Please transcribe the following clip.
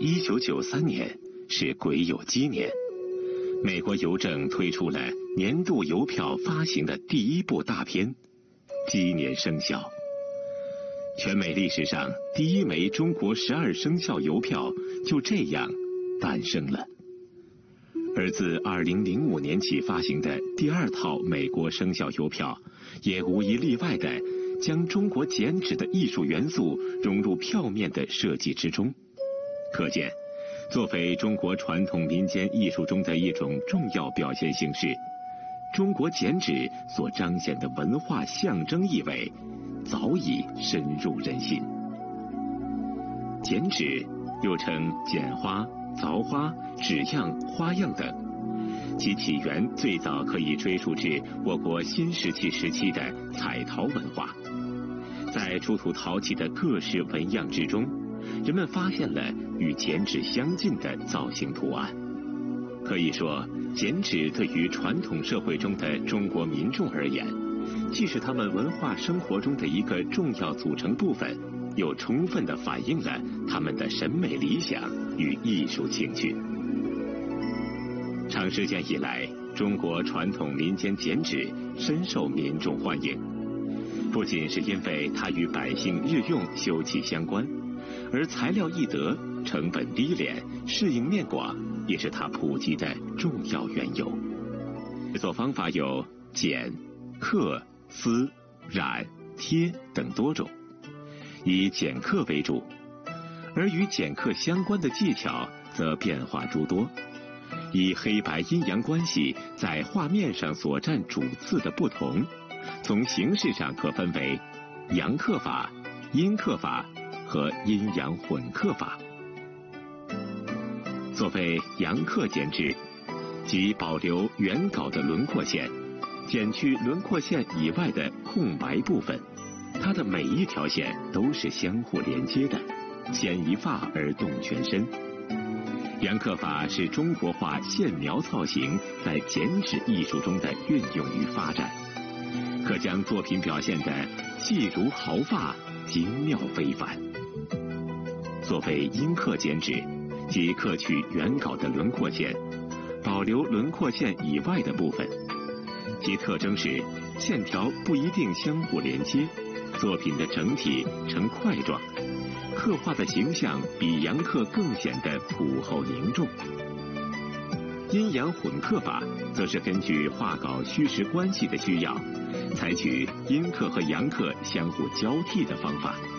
1993年是癸酉鸡年，美国邮政推出了年度邮票发行的第一部大片，鸡年生肖。全美历史上第一枚中国12生肖邮票就这样诞生了。而自2005年起发行的第二套美国生肖邮票，也无一例外地将中国剪纸的艺术元素融入票面的设计之中。可见，作为中国传统民间艺术中的一种重要表现形式，中国剪纸所彰显的文化象征意味早已深入人心。剪纸又称剪花、凿花、纸样、花样等，其起源最早可以追溯至我国新石器时期的彩陶文化。在出土陶器的各式纹样之中，人们发现了与剪纸相近的造型图案。可以说，剪纸对于传统社会中的中国民众而言，既是他们文化生活中的一个重要组成部分，又充分地反映了他们的审美理想与艺术情趣。长时间以来，中国传统民间剪纸深受民众欢迎，不仅是因为它与百姓日用休戚相关，而材料易得、成本低廉、适应面广，也是它普及的重要缘由。制作方法有剪、刻、丝、染、贴等多种，以剪刻为主，而与剪刻相关的技巧则变化诸多，以黑白阴阳关系在画面上所占主次的不同，从形式上可分为阳刻法、阴刻法和阴阳混刻法。作为阳刻剪纸，即保留原稿的轮廓线，剪去轮廓线以外的空白部分，它的每一条线都是相互连接的，牵一发而动全身。阳刻法是中国画线描造型在剪纸艺术中的运用与发展，可将作品表现得细如毫发，精妙非凡。作为阴刻剪纸，即刻去原稿的轮廓线，保留轮廓线以外的部分，其特征是线条不一定相互连接，作品的整体呈块状，刻画的形象比阳刻更显得朴厚凝重。阴阳混刻法则是根据画稿虚实关系的需要，采取阴刻和阳刻相互交替的方法，